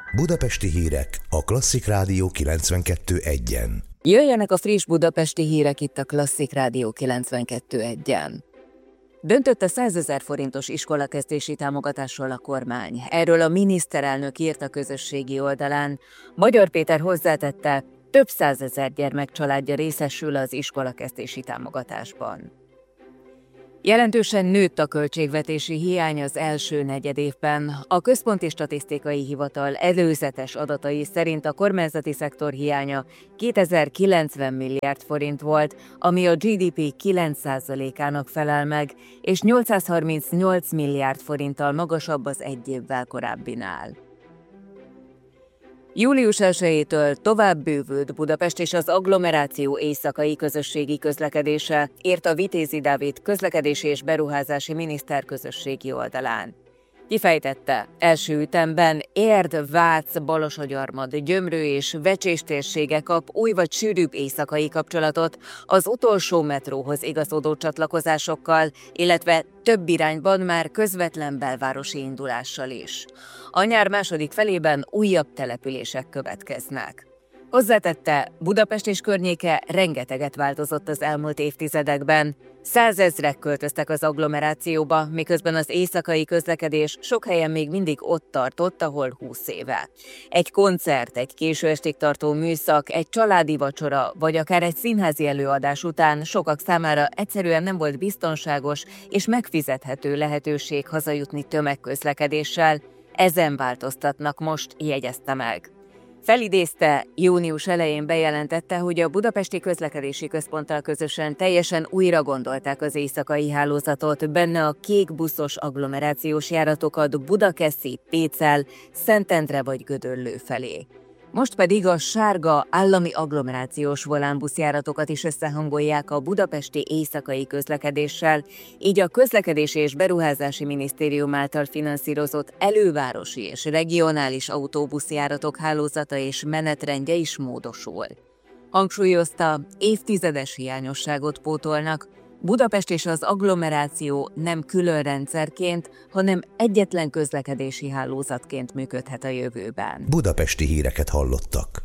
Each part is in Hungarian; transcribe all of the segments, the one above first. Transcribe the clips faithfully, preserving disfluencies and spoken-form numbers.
Budapesti hírek a Klasszik Rádió kilencvenkettő egyen. Jöjjenek a friss budapesti hírek itt a Klasszik Rádió kilencvenkettő egyen. Döntött a százezer forintos iskolakezdési támogatásról a kormány. Erről a miniszterelnök írt a közösségi oldalán. Magyar Péter hozzátette, több százezer gyermek családja részesül az iskolakezdési támogatásban. Jelentősen nőtt a költségvetési hiány az első negyedévben. A Központi Statisztikai Hivatal előzetes adatai szerint a kormányzati szektor hiánya kétezer-kilencven milliárd forint volt, ami a gé dé pé kilenc százalékának felel meg, és nyolcszázharmincnyolc milliárd forinttal magasabb az egy évvel korábbinál. július elsejétől tovább bővült Budapest és az agglomeráció éjszakai közösségi közlekedése, írt a Vitézi Dávid közlekedési és beruházási miniszter közösségi oldalán. Kifejtette, első ütemben Érd, Vác, Balassagyarmat, Gyömrő és Vecsés térsége kap új vagy sűrűbb éjszakai kapcsolatot az utolsó metróhoz igazodó csatlakozásokkal, illetve több irányban már közvetlen belvárosi indulással is. A nyár második felében újabb települések következnek. Hozzátette, Budapest és környéke rengeteget változott az elmúlt évtizedekben. Százezrek költöztek az agglomerációba, miközben az éjszakai közlekedés sok helyen még mindig ott tartott, ahol húsz éve. Egy koncert, egy késő estig tartó műszak, egy családi vacsora, vagy akár egy színházi előadás után sokak számára egyszerűen nem volt biztonságos és megfizethető lehetőség hazajutni tömegközlekedéssel. Ezen változtatnak most, jegyezte meg. Felidézte, június elején bejelentette, hogy a Budapesti Közlekedési Központtal közösen teljesen újra gondolták az éjszakai hálózatot, benne a kék buszos agglomerációs járatokat Budakeszi, Pécel, Szentendre vagy Gödöllő felé. Most pedig a sárga állami agglomerációs volánbuszjáratokat is összehangolják a budapesti éjszakai közlekedéssel, így a Közlekedési és Beruházási Minisztérium által finanszírozott elővárosi és regionális autóbuszjáratok hálózata és menetrendje is módosul. Hangsúlyozta, évtizedes hiányosságot pótolnak, Budapest és az agglomeráció nem külön rendszerként, hanem egyetlen közlekedési hálózatként működhet a jövőben. Budapesti híreket hallottak.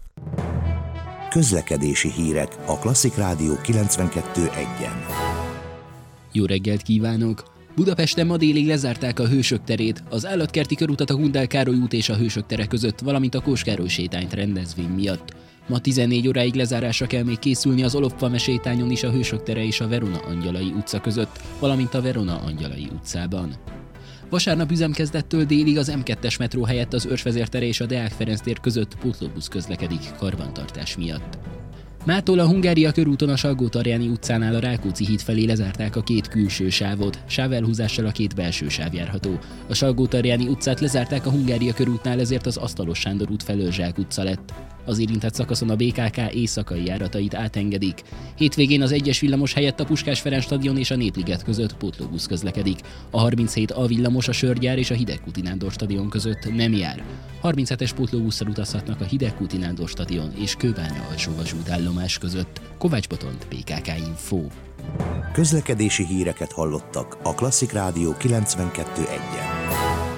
Közlekedési hírek a Klasszik Rádió kilencvenkettő egyen. Jó reggelt kívánok! Budapesten ma délig lezárták a Hősök terét, az Állatkerti körutat a Hundál Károly út és a Hősök tere között, valamint a Kós Károly sétányt rendezvény miatt. Ma tizennégy óráig lezárásra kell még készülni az Olopfalme sétányon is a Hősök tere és a Verona Angyalai utca között, valamint a Verona Angyalai utcában. Vasárnap üzemkezdettől délig az em kettes metró helyett az Őrsvezér tere és a Deák Ferenc tér között pótlóbusz közlekedik karbantartás miatt. Mától a Hungária körúton a Salgó-Tarjáni utcánál a Rákóczi híd felé lezárták a két külső sávot, sávelhúzással a két belső sáv járható. A Salgó-Tarjáni utcát lezárták a Hungária körútnál, ezért az Asztalos Sándor út felől Zsák utca lett. Az érintett szakaszon a bé ká ká éjszakai járatait átengedik. Hétvégén az egyes villamos helyett a Puskás Ferenc stadion és a Népliget között pótlóbusz közlekedik. A harminchét A villamos a Sörgyár és a Hidegkúti Nándor stadion között nem jár. harminchetes pótlóbusszal utazhatnak a Hidegkúti Nándor stadion és Kőbánya alsó vasútállomás között. Kovács Botont, bé ká ká Info. Közlekedési híreket hallottak a Klasszik Rádió kilencvenkettő egyen.